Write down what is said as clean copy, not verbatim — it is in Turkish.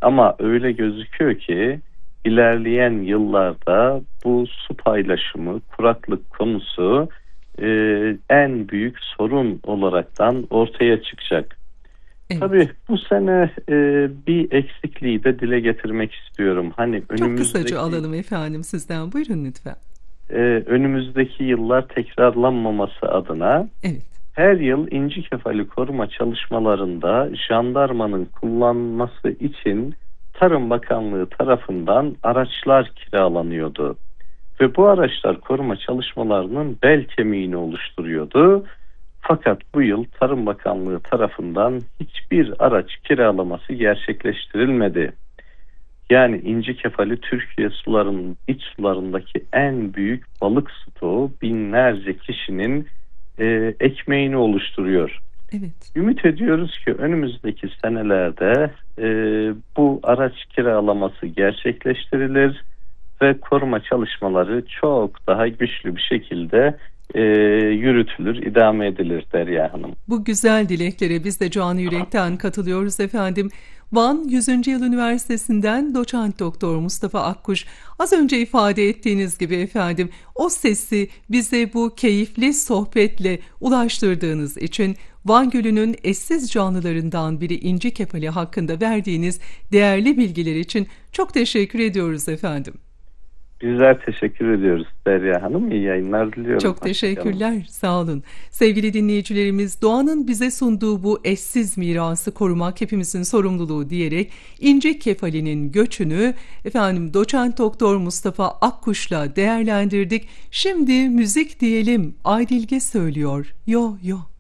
Ama öyle gözüküyor ki ilerleyen yıllarda bu su paylaşımı, kuraklık konusu en büyük sorun olaraktan ortaya çıkacak. Tabii Evet. bu sene bir eksikliği de dile getirmek istiyorum. Hani Çok kısaca alalım efendim sizden. Buyurun lütfen. önümüzdeki yıllar tekrarlanmaması adına Evet. her yıl inci kefali koruma çalışmalarında jandarmanın kullanması için Tarım Bakanlığı tarafından araçlar kiralanıyordu. Ve bu araçlar koruma çalışmalarının bel kemiğini oluşturuyordu. Fakat bu yıl Tarım Bakanlığı tarafından hiçbir araç kiralaması gerçekleştirilmedi. Yani inci kefali Türkiye sularının iç sularındaki en büyük balık stoğu, binlerce kişinin ekmeğini oluşturuyor. Evet. Ümit ediyoruz ki önümüzdeki senelerde bu araç kiralaması gerçekleştirilir ve koruma çalışmaları çok daha güçlü bir şekilde yürütülür, idame edilir Derya Hanım. Bu güzel dileklere biz de canı yürekten katılıyoruz efendim. Van 100. Yıl Üniversitesi'nden doçent doktor Mustafa Akkuş, az önce ifade ettiğiniz gibi efendim, o sesi bize bu keyifli sohbetle ulaştırdığınız için, Van Gölü'nün eşsiz canlılarından biri inci kefali hakkında verdiğiniz değerli bilgiler için çok teşekkür ediyoruz efendim. Bizler teşekkür ediyoruz Derya Hanım. İyi yayınlar diliyorum. Çok Hoşçakalın. teşekkürler, sağ olun. Sevgili dinleyicilerimiz, doğanın bize sunduğu bu eşsiz mirası korumak hepimizin sorumluluğu diyerek inci kefalinin göçünü efendim doçent doktor Mustafa Akkuş'la değerlendirdik. Şimdi müzik diyelim. Aydilge söylüyor. Yo yo.